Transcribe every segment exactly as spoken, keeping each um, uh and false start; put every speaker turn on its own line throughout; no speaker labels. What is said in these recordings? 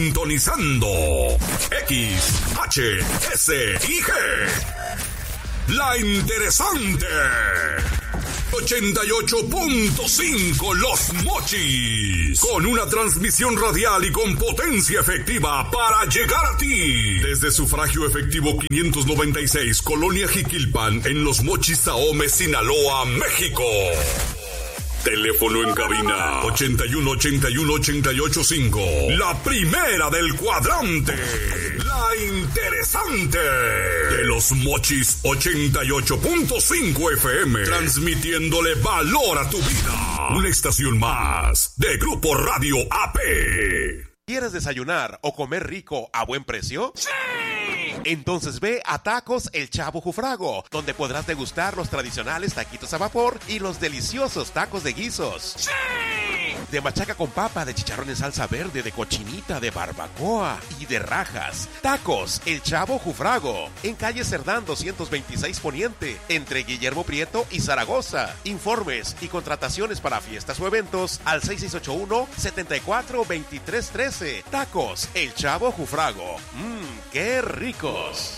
Sintonizando X, H, S y G. La interesante ochenta y ocho punto cinco Los Mochis, con una transmisión radial y con potencia efectiva para llegar a ti. Desde sufragio efectivo quinientos noventa y seis, Colonia Jiquilpan, en Los Mochis, Ahome, Sinaloa, México. Teléfono en cabina ochenta y uno, ochenta y uno, ochenta y ocho, cinco. La primera del cuadrante. La interesante. De Los Mochis ochenta y ocho punto cinco F M. Transmitiéndole valor a tu vida. Una estación más de Grupo Radio A P.
¿Quieres desayunar o comer rico a buen precio? ¡Sí! Entonces ve a Tacos El Chavo Jufrago, donde podrás degustar los tradicionales taquitos a vapor y los deliciosos tacos de guisos. ¡Sí! De machaca con papa, de chicharrón en salsa verde, de cochinita, de barbacoa y de rajas. Tacos El Chavo Jufrago, en calle Cerdán doscientos veintiséis Poniente, entre Guillermo Prieto y Zaragoza. Informes y contrataciones para fiestas o eventos al seis seis ocho uno, siete cuatro, dos tres uno tres. Tacos El Chavo Jufrago. Mmm, qué ricos.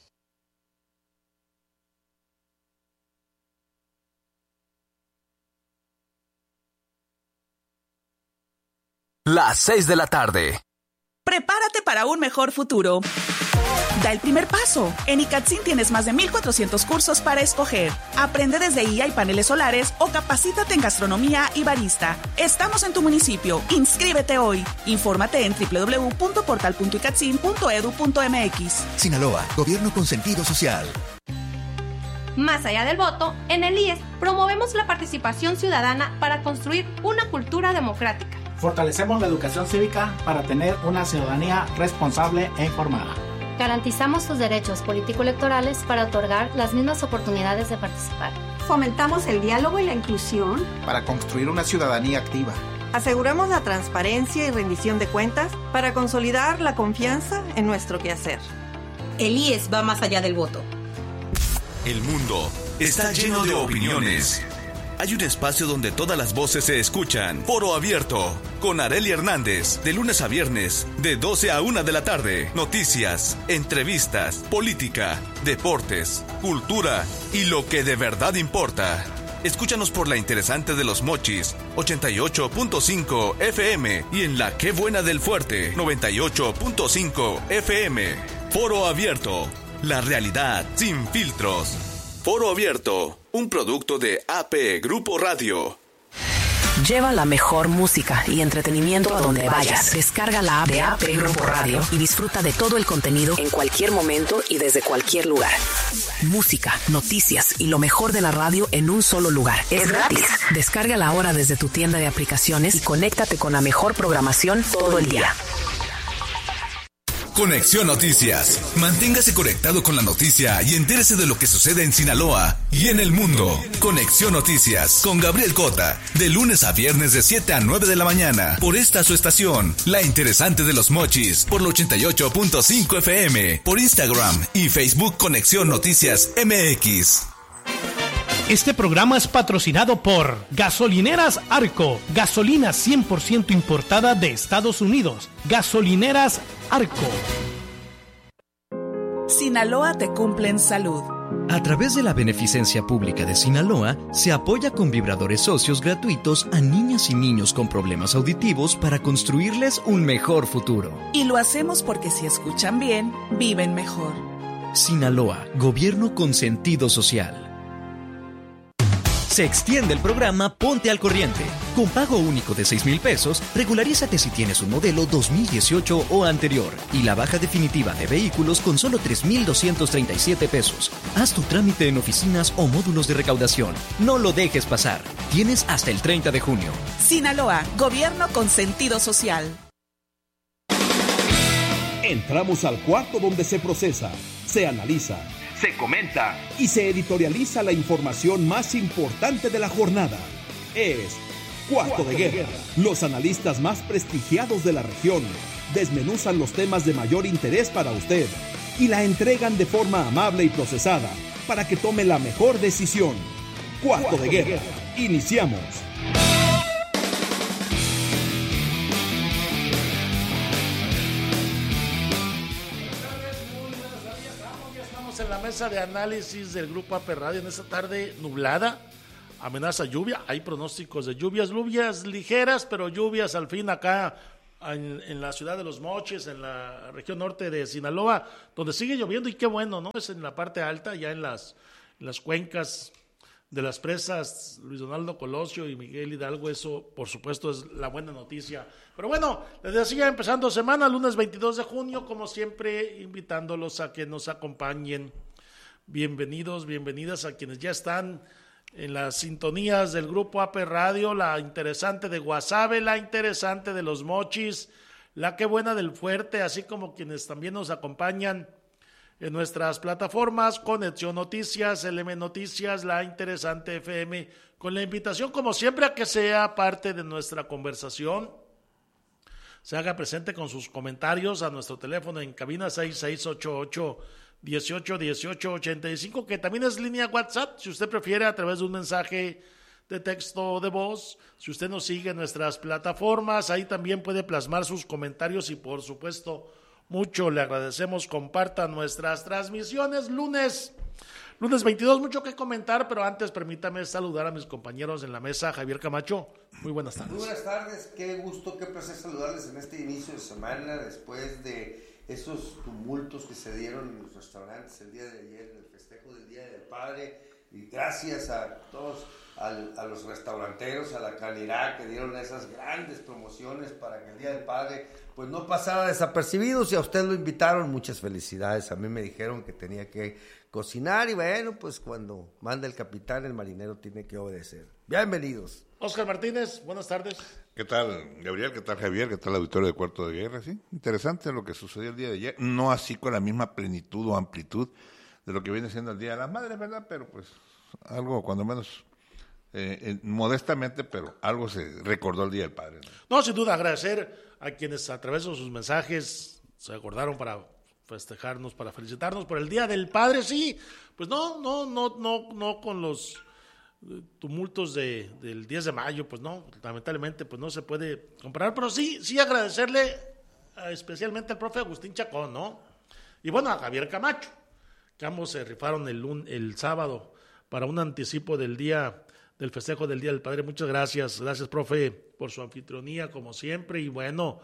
Las seis de la tarde.
Prepárate para un mejor futuro. Da el primer paso. En ICATSIN tienes más de mil cuatrocientos cursos para escoger. Aprende desde I A y paneles solares o capacítate en gastronomía y barista. Estamos en tu municipio. Inscríbete hoy. Infórmate en doble u doble u doble u punto portal punto icatsin punto edu punto m x.
Sinaloa, gobierno con sentido social.
Más allá del voto, en el I E S promovemos la participación ciudadana para construir una cultura democrática.
Fortalecemos la educación cívica para tener una ciudadanía responsable e informada.
Garantizamos sus derechos político-electorales para otorgar las mismas oportunidades de participar.
Fomentamos el diálogo y la inclusión
para construir una ciudadanía activa.
Aseguramos la transparencia y rendición de cuentas para consolidar la confianza en nuestro quehacer.
El I E S va más allá del voto.
El mundo está lleno de opiniones. Hay un espacio donde todas las voces se escuchan. Foro Abierto, con Arely Hernández, de lunes a viernes, de doce a una de la tarde. Noticias, entrevistas, política, deportes, cultura y lo que de verdad importa. Escúchanos por la interesante de Los Mochis, ochenta y ocho punto cinco F M, y en la Qué Buena del Fuerte, noventa y ocho punto cinco F M. Foro Abierto, la realidad sin filtros. Foro Abierto, un producto de A P Grupo Radio.
Lleva la mejor música y entretenimiento a donde vayas. Descarga la app de A P Grupo Radio y disfruta de todo el contenido en cualquier momento y desde cualquier lugar. Música, noticias y lo mejor de la radio en un solo lugar. Es gratis. Descárgala ahora desde tu tienda de aplicaciones y conéctate con la mejor programación todo el día.
Conexión Noticias. Manténgase conectado con la noticia y entérese de lo que sucede en Sinaloa y en el mundo. Conexión Noticias con Gabriel Cota, de lunes a viernes de siete a nueve de la mañana, por esta su estación, La Interesante de Los Mochis, por la ochenta y ocho punto cinco F M, por Instagram y Facebook Conexión Noticias M X.
Este programa es patrocinado por Gasolineras Arco, gasolina cien por ciento importada de Estados Unidos. Gasolineras Arco.
Sinaloa te cumple en salud.
A través de la Beneficencia Pública de Sinaloa, se apoya con vibradores socios gratuitos a niñas y niños con problemas auditivos para construirles un mejor futuro.
Y lo hacemos porque si escuchan bien, viven mejor.
Sinaloa, gobierno con sentido social. Se extiende el programa Ponte al Corriente. Con pago único de seis mil pesos, regularízate si tienes un modelo dos mil dieciocho o anterior y la baja definitiva de vehículos con solo tres mil doscientos treinta y siete pesos. Haz tu trámite en oficinas o módulos de recaudación. No lo dejes pasar. Tienes hasta el treinta de junio.
Sinaloa, gobierno con sentido social.
Entramos al cuarto donde se procesa, se analiza, se comenta y se editorializa la información más importante de la jornada. Es Cuarto de Guerra. Los analistas más prestigiados de la región desmenuzan los temas de mayor interés para usted y la entregan de forma amable y procesada para que tome la mejor decisión. Cuarto de Guerra. Iniciamos.
estamos en la mesa de análisis del Grupo A P Radio en esta tarde nublada. Amenaza lluvia, hay pronósticos de lluvias, lluvias ligeras, pero lluvias al fin acá en, en la ciudad de Los Mochis, en la región norte de Sinaloa, donde sigue lloviendo y qué bueno, ¿no? Es en la parte alta, ya en las, en las cuencas de las presas Luis Donaldo Colosio y Miguel Hidalgo, eso por supuesto es la buena noticia. Pero bueno, les decía, empezando semana, lunes veintidós de junio, como siempre, invitándolos a que nos acompañen. Bienvenidos, bienvenidas a quienes ya están en las sintonías del Grupo A P Radio, la interesante de Guasave, la interesante de Los Mochis, la que buena del Fuerte, así como quienes también nos acompañan en nuestras plataformas, Conexión Noticias, L M Noticias, la interesante F M, con la invitación como siempre a que sea parte de nuestra conversación, se haga presente con sus comentarios a nuestro teléfono en cabina seis seis ocho ocho, dieciocho, dieciocho, ochenta y cinco, que también es línea WhatsApp, si usted prefiere, a través de un mensaje de texto o de voz. Si usted nos sigue en nuestras plataformas, ahí también puede plasmar sus comentarios y por supuesto mucho le agradecemos, compartan nuestras transmisiones. Lunes, lunes veintidós, mucho que comentar, pero antes permítame saludar a mis compañeros en la mesa. Javier Camacho, muy buenas tardes.
Muy buenas tardes, qué gusto, qué placer saludarles en este inicio de semana, después de esos tumultos que se dieron en los restaurantes el día de ayer, en el festejo del Día del Padre, y gracias a todos, al, a los restauranteros, a la calidad que dieron esas grandes promociones para que el Día del Padre pues no pasara desapercibido. Si a usted lo invitaron, muchas felicidades. A mí me dijeron que tenía que cocinar y bueno, pues cuando manda el capitán, el marinero tiene que obedecer. Bienvenidos.
Oscar Martínez, buenas tardes.
¿Qué tal, Gabriel? ¿Qué tal, Javier? ¿Qué tal, auditorio de Cuarto de Guerra? Sí, interesante lo que sucedió el día de ayer. No así con la misma plenitud o amplitud de lo que viene siendo el Día de las Madres, ¿verdad? Pero pues algo, cuando menos eh, eh, modestamente, pero algo se recordó el Día del Padre, ¿no?
No, sin duda, agradecer a quienes a través de sus mensajes se acordaron para festejarnos, para felicitarnos por el Día del Padre. Sí, pues no, no, no, no, no con los tumultos de, del diez de mayo, pues no, lamentablemente pues no se puede comparar, pero sí, sí agradecerle uh, especialmente al profe Agustín Chacón, ¿no? Y bueno, a Javier Camacho, que ambos se rifaron el, el sábado para un anticipo del día, del festejo del Día del Padre. Muchas gracias, gracias profe por su anfitrionía como siempre, y bueno,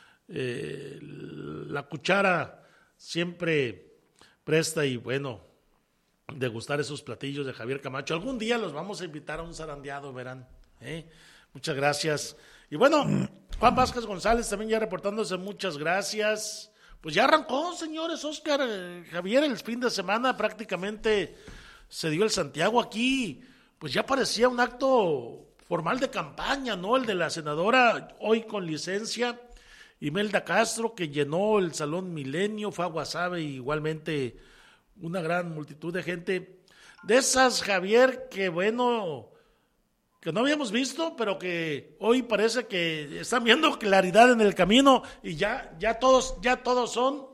eh, la cuchara siempre presta y bueno, degustar esos platillos de Javier Camacho. Algún día los vamos a invitar a un zarandeado, verán. ¿eh? Muchas gracias. Y bueno, Juan Vázquez González también ya reportándose, muchas gracias. Pues ya arrancó, señores, Oscar, eh, Javier, el fin de semana prácticamente se dio el Santiago aquí. Pues ya parecía un acto formal de campaña, ¿no? El de la senadora, hoy con licencia, Imelda Castro, que llenó el Salón Milenio, fue a Guasave, igualmente una gran multitud de gente, de esas, Javier, que bueno, que no habíamos visto, pero que hoy parece que están viendo claridad en el camino y ya, ya todos, ya todos son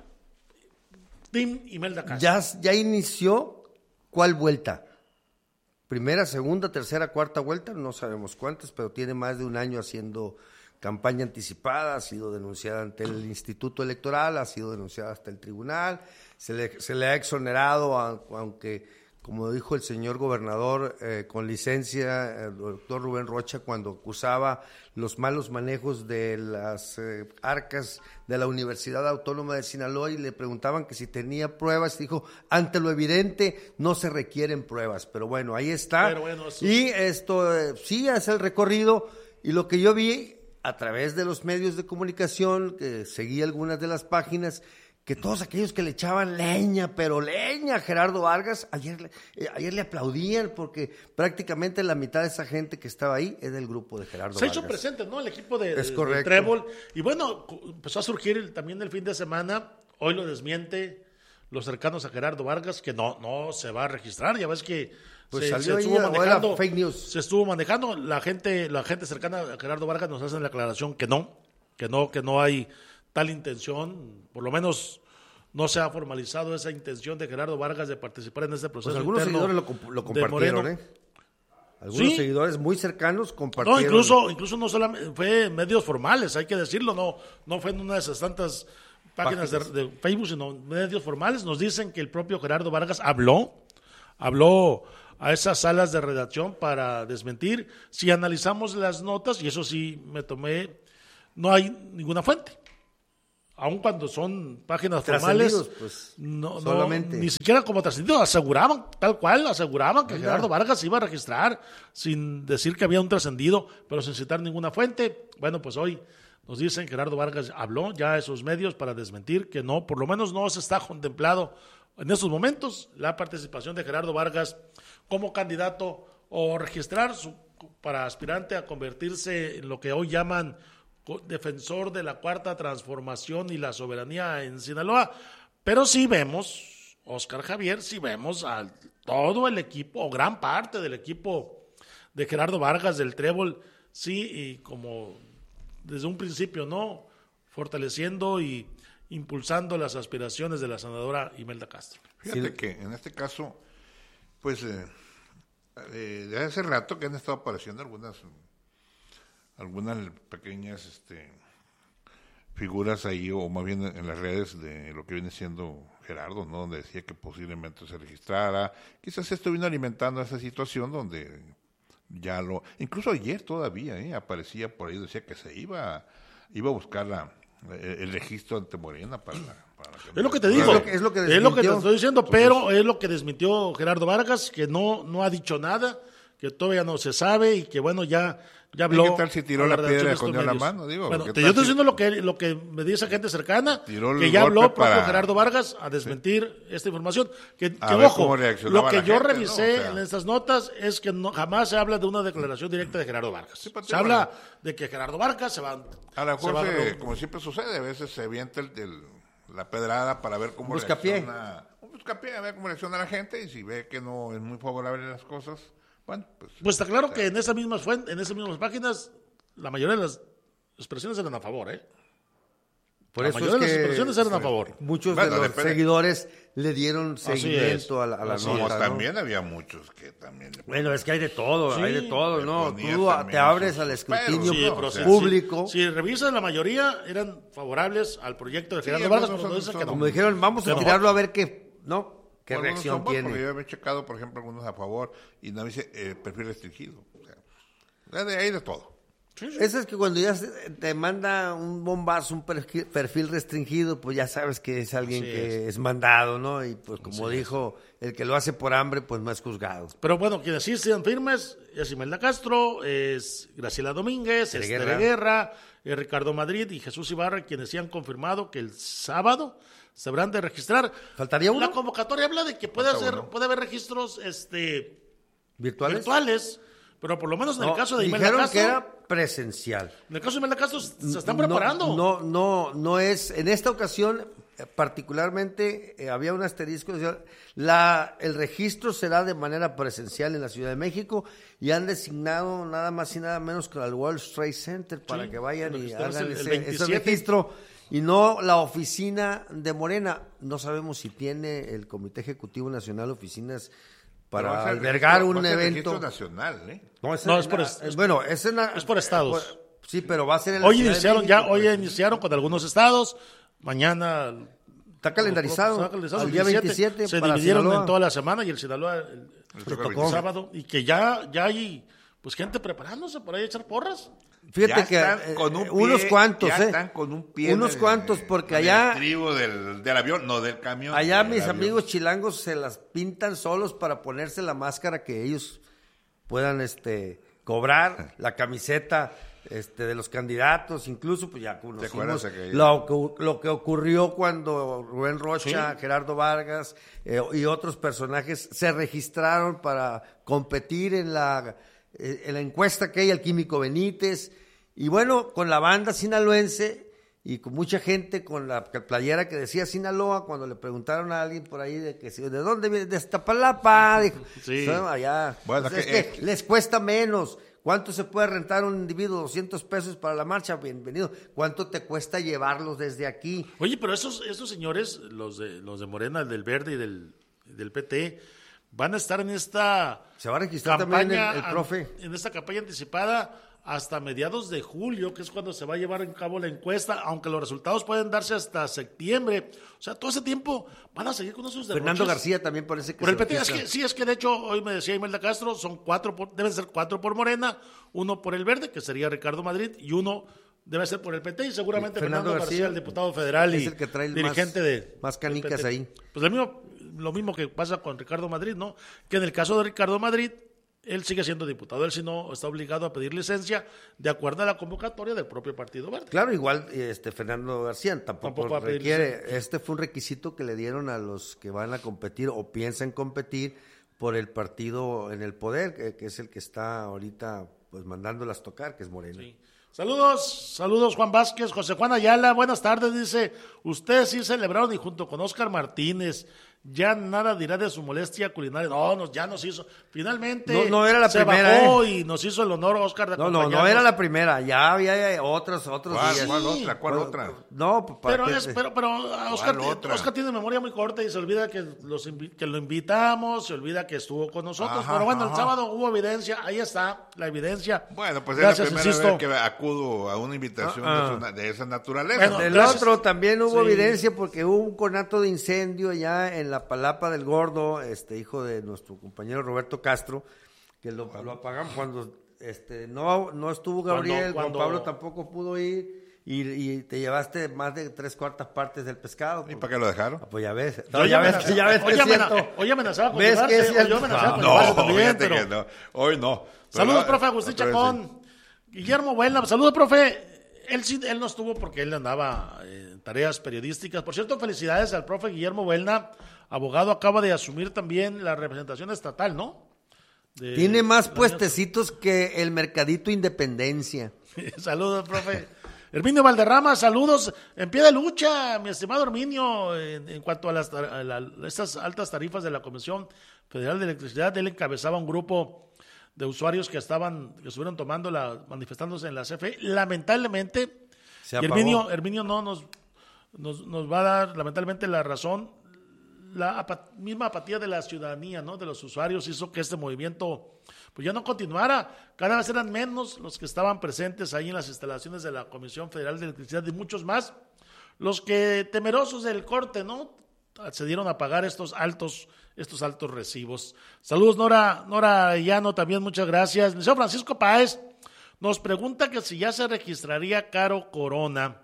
Team Imelda Castro.
Ya, ya inició, ¿cuál vuelta? Primera, segunda, tercera, cuarta vuelta, no sabemos cuántas, pero tiene más de un año haciendo campaña anticipada, ha sido denunciada ante el Instituto Electoral, ha sido denunciada hasta el tribunal, se le, se le ha exonerado, aunque, como dijo el señor gobernador, eh, con licencia, el doctor Rubén Rocha, cuando acusaba los malos manejos de las eh, arcas de la Universidad Autónoma de Sinaloa y le preguntaban que si tenía pruebas, dijo, ante lo evidente no se requieren pruebas, pero bueno, ahí está. Pero bueno, sí. Y esto eh, sí es el recorrido, y lo que yo vi a través de los medios de comunicación, que seguí algunas de las páginas, que todos aquellos que le echaban leña, pero leña a Gerardo Vargas, ayer, eh, ayer le aplaudían porque prácticamente la mitad de esa gente que estaba ahí es del grupo de Gerardo
Se
Vargas.
Se hizo presente, ¿no? El equipo de,
es
de,
correcto.
de Trébol. Y bueno, empezó a surgir el, también el fin de semana, hoy lo desmiente los cercanos a Gerardo Vargas, que no, no se va a registrar, ya ves que
pues
se,
salió
se estuvo
ahí,
manejando,
fake news.
se estuvo manejando, la gente, la gente cercana a Gerardo Vargas nos hace la aclaración que no, que no, que no hay tal intención, por lo menos no se ha formalizado esa intención de Gerardo Vargas de participar en este proceso.
Pues algunos seguidores lo, lo compartieron, ¿eh? Algunos ¿Sí? seguidores muy cercanos compartieron.
No, incluso, incluso no solamente fue en medios formales, hay que decirlo, no, no fue en una de esas tantas páginas de, de Facebook, sino medios formales, nos dicen que el propio Gerardo Vargas habló, habló a esas salas de redacción para desmentir. Si analizamos las notas, y eso sí me tomé, no hay ninguna fuente. Aun cuando son páginas formales,
pues,
no, no,
solamente.
ni siquiera como trascendido, aseguraban, tal cual, aseguraban que Gerardo Vargas se iba a registrar sin decir que había un trascendido, pero sin citar ninguna fuente. Bueno, pues hoy nos dicen que Gerardo Vargas habló ya a esos medios para desmentir que no, por lo menos no se está contemplado en estos momentos la participación de Gerardo Vargas como candidato o registrar su, para aspirante a convertirse en lo que hoy llaman defensor de la cuarta transformación y la soberanía en Sinaloa. Pero sí vemos, Óscar Javier, sí vemos a todo el equipo, o gran parte del equipo de Gerardo Vargas, del Trébol, sí, y como desde un principio, ¿no? Fortaleciendo y impulsando las aspiraciones de la senadora Imelda Castro.
Fíjate sí. que en este caso, pues, eh, eh, de hace rato que han estado apareciendo algunas... algunas pequeñas este, figuras ahí, o más bien en las redes de lo que viene siendo Gerardo, ¿no? Donde decía que posiblemente se registrara. Quizás esto vino alimentando esa situación donde ya lo... Incluso ayer todavía ¿eh? aparecía por ahí, decía que se iba, iba a buscar la, el registro ante Morena para la... Para la
es lo que te digo, es lo que, es lo que, es lo que te estoy diciendo, Entonces, pero es lo que desmintió Gerardo Vargas, que no, no ha dicho nada, que todavía no se sabe y que bueno, ya... Ya habló.
¿Qué tal si tiró la piedra y escondió la mano? Digo,
bueno, te, yo estoy diciendo lo que, lo que me dice gente cercana, que ya habló propio para... Gerardo Vargas a desmentir sí. esta información. Que, que ojo, lo que yo gente, revisé ¿no? o sea... en estas notas es que no, jamás se habla de una declaración directa de Gerardo Vargas. Sí, se habla de que Gerardo Vargas se va...
A lo mejor, se se, como siempre sucede, a veces se avienta el, el, la pedrada para ver cómo
buscapié.
reacciona. Un buscapié, a ver cómo reacciona la gente, y si ve que no es muy favorable las cosas... Bueno, pues,
pues está claro o sea, que en esas mismas fuentes, en esas mismas páginas, la mayoría de las expresiones eran a favor, ¿eh?
Por
la
eso
mayoría
es
de las
que
expresiones eran a favor.
Muchos bueno, de los depende. seguidores le dieron seguimiento a la, a la
no,
nota.
También
¿no?
había muchos que también...
Bueno, es que hay de todo, sí, hay de todo, ¿no? Tú te abres al escrutinio
sí,
no, público.
Si, si revisas, la mayoría eran favorables al proyecto de Gerardo sí, Vargas, no, no,
no, como dijeron, vamos a tirarlo a ver qué, ¿no? ¿Qué bueno, reacción
no
tiene?
Porque yo he checado, por ejemplo, algunos a favor y no dice eh, perfil restringido. O sea, de ahí de todo.
Sí, sí. Eso es que cuando ya te manda un bombazo, un perfil restringido, pues ya sabes que es alguien Así que es. es mandado, ¿no? Y pues como Así dijo, es. el que lo hace por hambre, pues no es juzgado.
Pero bueno, quienes sí sean firmes es Imelda Castro, es Graciela Domínguez, es Tere Guerra, es Ricardo Madrid y Jesús Ibarra, quienes sí han confirmado que el sábado se habrán de registrar.
¿Faltaría uno?
La convocatoria habla de que puede hacer, puede haber registros este
virtuales,
virtuales pero por lo menos en no, el caso de Imelda Castro.
Dijeron que era presencial.
En el caso de Imelda Castro se están
no,
preparando.
No, no, no es. En esta ocasión, particularmente, eh, había un asterisco. La, el registro será de manera presencial en la Ciudad de México y han designado nada más y nada menos que al World Trade Center para sí, que vayan y hagan el, ese, el ese registro. Y no la oficina de Morena. No sabemos si tiene el Comité Ejecutivo Nacional oficinas para albergar registro, un evento
nacional, ¿eh?
No, es, no, es por es,
bueno, es, en,
es por estados.
Por, sí, pero va a ser en la
Hoy iniciaron ya, hoy iniciaron con algunos estados. Mañana
está calendarizado. Está calendarizado
el día veintisiete se para dividieron Sinaloa. En toda la semana y el Sinaloa el, el, el sábado y que ya ya hay pues gente preparándose para ir a echar porras.
Fíjate ya que eh, con un pie, unos cuantos,
ya
eh.
están con un pie
unos
del,
cuantos, porque allá...
El tribo del, del avión, no del camión.
Allá
del
mis
avión.
amigos chilangos se las pintan solos para ponerse la máscara que ellos puedan este cobrar, la camiseta este de los candidatos, incluso pues ya conocimos lo que, lo que ocurrió cuando Rubén Rocha, ¿sí? Gerardo Vargas eh, y otros personajes se registraron para competir en la... en la encuesta que hay al Químico Benítez, y bueno, con la banda sinaloense y con mucha gente con la playera que decía Sinaloa, cuando le preguntaron a alguien por ahí de que de dónde viene, de Iztapalapa, dijo, sí. allá, bueno, pues que, es que eh, les cuesta menos. ¿Cuánto se puede rentar un individuo? doscientos pesos para la marcha, bienvenido. ¿Cuánto te cuesta llevarlos desde aquí?
Oye, pero esos esos señores, los de los de Morena, el del Verde y del, del P T, van a estar en esta
se va a registrar también el, el profe
en esta campaña anticipada hasta mediados de julio, que es cuando se va a llevar a cabo la encuesta, aunque los resultados pueden darse hasta septiembre. O sea, todo ese tiempo van a seguir con esos derroches.
Fernando García también parece que
por el
se
P T. Es que, sí, es que de hecho, hoy me decía Imelda Castro, son cuatro por, deben ser cuatro por Morena, uno por el Verde, que sería Ricardo Madrid, y uno debe ser por el P T, y seguramente Fernando, Fernando García, García, el diputado federal y
el que trae el
dirigente
más,
de...
Más canicas ahí.
Pues lo mismo, lo mismo que pasa con Ricardo Madrid, ¿no? Que en el caso de Ricardo Madrid, él sigue siendo diputado, él si no está obligado a pedir licencia de acuerdo a la convocatoria del propio Partido Verde.
Claro, igual este Fernando García tampoco, tampoco requiere, este fue un requisito que le dieron a los que van a competir o piensan competir por el partido en el poder, que, que es el que está ahorita pues mandándolas tocar, que es Morena. Sí.
Saludos, saludos Juan Vázquez, José Juan Ayala, buenas tardes, dice, ustedes sí celebraron y junto con Óscar Martínez, ya nada dirá de su molestia culinaria, no, nos, ya nos hizo, finalmente
no, no era la
se
primera,
bajó
eh.
y nos hizo el honor Óscar de
no, no, no era la primera, ya había otros, otros
¿Cuál,
días.
¿Cuál otra? ¿Cuál
¿Cuál,
otra?
No, pues,
pero,
que,
es, pero, pero Óscar, Óscar tiene memoria muy corta y se olvida que, los, que lo invitamos, se olvida que estuvo con nosotros, ajá, pero bueno, ajá. El sábado hubo evidencia, ahí está la evidencia.
Bueno, pues
gracias,
es la primera
insisto.
vez que acudo a una invitación ah, ah. de esa naturaleza.
Bueno, del gracias. Otro también hubo sí. evidencia porque hubo un conato de incendio allá en la Palapa del Gordo, este hijo de nuestro compañero Roberto Castro, que lo, lo apagamos cuando este no no estuvo Gabriel, cuando, cuando... Juan Pablo tampoco pudo ir y, y te llevaste más de tres cuartas partes del pescado.
¿Y para qué lo dejaron?
Ah, pues ya ves, no, ya, ves que, ya ves que es cierto.
Hoy amenazaba con
¿Ves
llevarse,
que es cierto?
yo amenazaba
no,
con llevarse también,
no,
pero...
no, hoy no.
Saludos,
pero,
profe Agustín Chacón. Sí. Guillermo Buena, saludos, profe. Él sí, él no estuvo porque él andaba en tareas periodísticas. Por cierto, felicidades al profe Guillermo Buena, abogado, acaba de asumir también la representación estatal, ¿no? De,
Tiene más puestecitos que el Mercadito Independencia.
Saludos, profe. Herminio Valderrama, saludos. En pie de lucha, mi estimado Herminio, en, en cuanto a, las, a la, estas altas tarifas de la Comisión Federal de Electricidad, él encabezaba un grupo de usuarios que estaban, que estuvieron tomando la, manifestándose en la C F E. Lamentablemente, Herminio, Herminio no nos, nos, nos va a dar, lamentablemente, la razón. La apa- misma apatía de la ciudadanía, ¿no? De los usuarios hizo que este movimiento pues ya no continuara. Cada vez eran menos los que estaban presentes ahí en las instalaciones de la Comisión Federal de Electricidad y muchos más los que, temerosos del corte, ¿no? Accedieron a pagar estos altos estos altos recibos. Saludos Nora Nora Llano, también muchas gracias. Liceo Francisco Páez nos pregunta que si ya se registraría Caro Corona.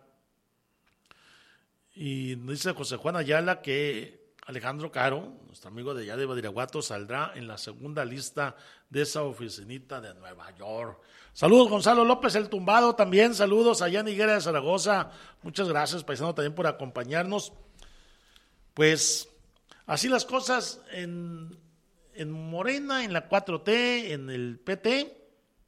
Y dice José Juan Ayala que Alejandro Caro, nuestro amigo de allá de Badiraguato, saldrá en la segunda lista de esa oficinita de Nueva York. Saludos Gonzalo López, el tumbado también, saludos allá en Higuera de Zaragoza, muchas gracias paisano también por acompañarnos. Pues así las cosas en, en Morena, en la cuatro T, en el P T,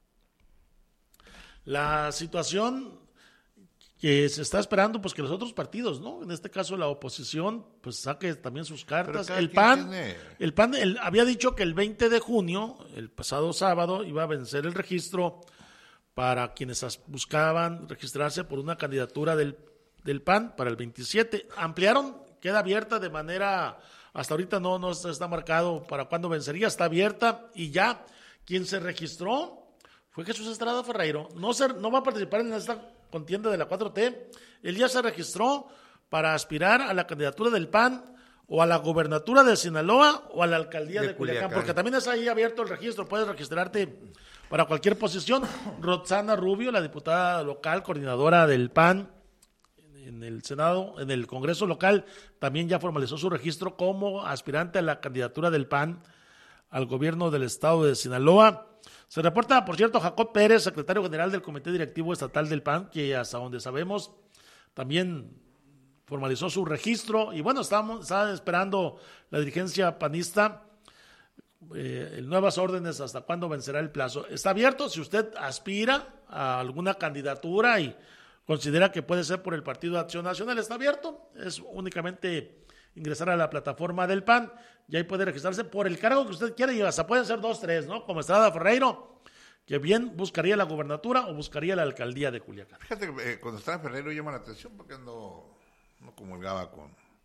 la situación que se está esperando pues que los otros partidos, ¿no? En este caso la oposición, pues saque también sus cartas. El P A N, tiene... el P A N el, había dicho que el veinte de junio, el pasado sábado, iba a vencer el registro para quienes buscaban registrarse por una candidatura del, del P A N para el veintisiete. Ampliaron, queda abierta de manera, hasta ahorita no, no está marcado para cuándo vencería, está abierta y ya quien se registró fue Jesús Estrada Ferreiro. No, se, no va a participar en esta contienda de la cuatro T, él ya se registró para aspirar a la candidatura del P A N o a la gobernatura de Sinaloa o a la alcaldía de, de Culiacán, Culiacán, porque también es ahí abierto el registro, puedes registrarte para cualquier posición. Roxana Rubio, la diputada local, coordinadora del P A N en el Senado, en el Congreso local, también ya formalizó su registro como aspirante a la candidatura del P A N al gobierno del estado de Sinaloa. Se reporta, por cierto, Jacob Pérez, secretario general del Comité Directivo Estatal del P A N, que hasta donde sabemos también formalizó su registro. Y bueno, estamos está esperando la dirigencia panista eh, nuevas órdenes hasta cuándo vencerá el plazo. Está abierto si usted aspira a alguna candidatura y considera que puede ser por el Partido de Acción Nacional. Está abierto, es únicamente ingresar a la plataforma del P A N y ahí puede registrarse por el cargo que usted quiera y hasta pueden ser dos, tres, ¿no? Como Estrada Ferreiro, que bien buscaría la gubernatura o buscaría la alcaldía de Culiacán.
Fíjate que eh, cuando Estrada Ferreiro llama la atención porque no, no comulgaba con,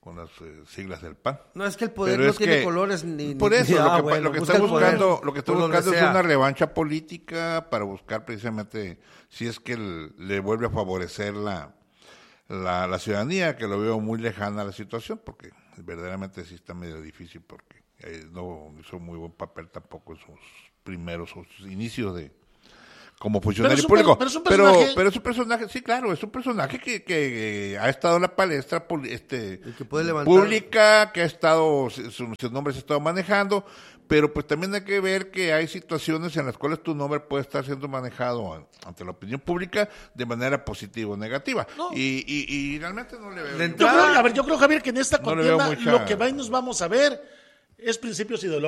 con las eh, siglas del P A N.
No, es que el poder
Pero
no
es
tiene
que,
colores ni...
Por
ni,
eso,
ni,
lo,
ah,
que,
bueno,
lo que
busca
está
el poder
buscando, lo que está
por donde
buscando es
sea.
una revancha política para buscar precisamente si es que el, le vuelve a favorecer la, la, la ciudadanía, que lo veo muy lejana a la situación, porque verdaderamente sí está medio difícil, porque eh, no hizo muy buen papel tampoco en sus primeros, sus inicios de... como funcionario
pero
público,
pero es un
pero,
personaje,
pero es un personaje, sí, claro, es un personaje que, que ha estado en la palestra este,
que puede levantar...
pública, que ha estado, su, su nombre se ha estado manejando, pero pues también hay que ver que hay situaciones en las cuales tu nombre puede estar siendo manejado ante la opinión pública de manera positiva o negativa,
no.
y, y, y realmente no le veo.
Yo creo, a ver, yo creo, Javier, que en esta
no
contienda
mucha...
lo que va y nos vamos a ver es principios ideológicos.